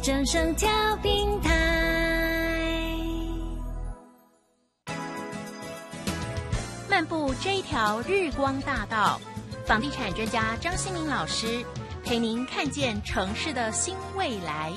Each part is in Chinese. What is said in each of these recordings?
正声调频台。 漫步这一条日光大道，房地产专家张新民老师陪您看见城市的新未来。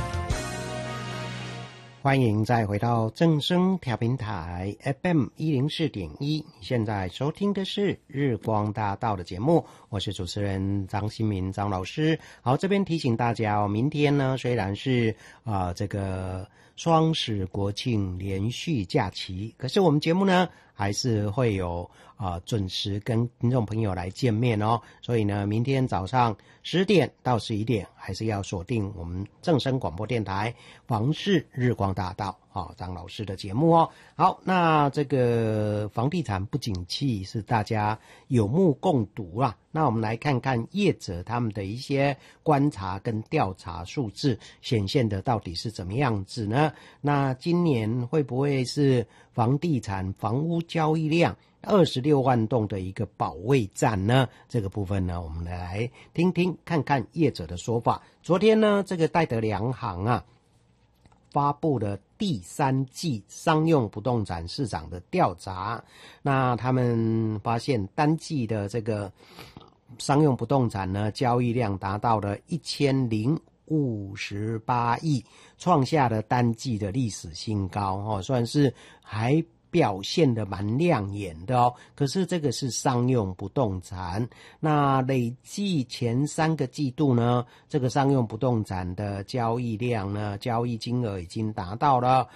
欢迎再回到正声调频台 FM 104.1，你现在收听的是日光大道的节目，我是主持人张新民张老师。好，这边提醒大家哦，明天呢虽然是这个双十国庆连续假期，可是我们节目呢还是会有准时跟听众朋友来见面哦。所以呢，明天早上10点到11点还是要锁定我们正声广播电台房市日光大道张老师的节目哦。好，那这个房地产不景气是大家有目共睹啦。那我们来看看业者他们的一些观察跟调查数字显现的到底是怎么样子呢？那今年会不会是房地产房屋交易量26万栋的一个保卫战呢？这个部分呢，我们来听听看看业者的说法。昨天呢，这个戴德梁行发布了第3季商用不动产市场的调查，那他们发现单季的这个商用不动产呢，交易量达到了1058亿，创下了单季的历史新高算是还表现得蛮亮眼的哦。可是这个是商用不动产，那累计前3个季度呢，这个商用不动产的交易量呢，交易金额已经达到了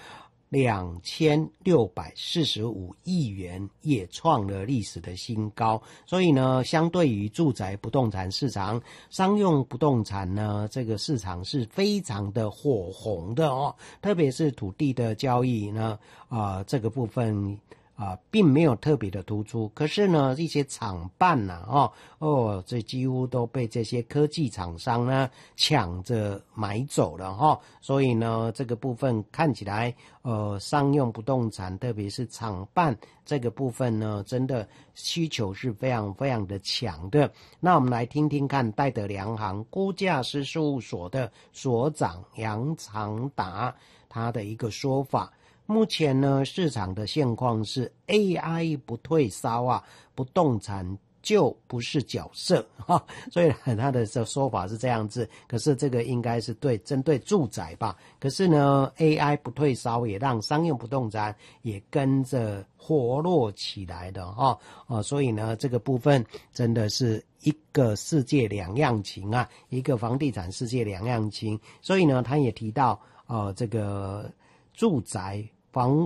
2645亿元，也创了历史的新高。所以呢，相对于住宅不动产市场，商用不动产呢，这个市场是非常的火红的哦。特别是土地的交易呢，这个部分并没有特别的突出，可是呢，一些厂办这几乎都被这些科技厂商呢抢着买走了所以呢，这个部分看起来商用不动产，特别是厂办这个部分呢，真的需求是非常非常的强的。那我们来听听看戴德梁行估价师事务所的所长杨长达他的一个说法。目前呢，市场的现况是 AI 不退烧不动产就不是角色所以他的说法是这样子。可是这个应该是针对住宅吧。可是呢 AI 不退烧也让商用不动产也跟着活络起来的所以呢，这个部分真的是一个世界两样情一个房地产世界两样情。所以呢，他也提到这个住宅